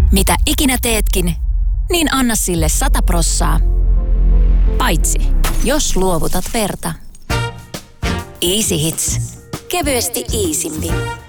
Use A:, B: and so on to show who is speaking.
A: Mitä ikinä teetkin, niin anna sille 100%. Paitsi, jos luovutat verta. Easy Hits. Kevyesti easimmin.